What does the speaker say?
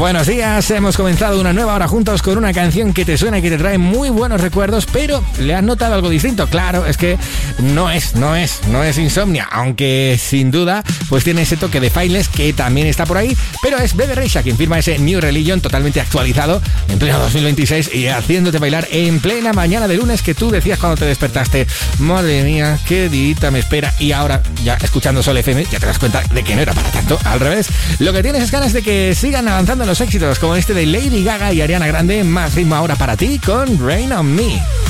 Buenos días, hemos comenzado una nueva hora juntos con una canción que te suena y que te trae muy buenos recuerdos, pero ¿le has notado algo distinto? Claro, es que no es Insomnia, aunque sin duda pues tiene ese toque de Faithless que también está por ahí, pero es Bebe Rexha quien firma ese New Religion totalmente actualizado en pleno 2026 y haciéndote bailar en plena mañana de lunes que tú decías cuando te despertaste, madre mía, qué dita me espera, y ahora ya escuchando Sol FM ya te das cuenta de que no era para tanto, al revés, lo que tienes es ganas de que sigan avanzando los éxitos como este de Lady Gaga y Ariana Grande. Más ritmo ahora para ti con Rain on Me.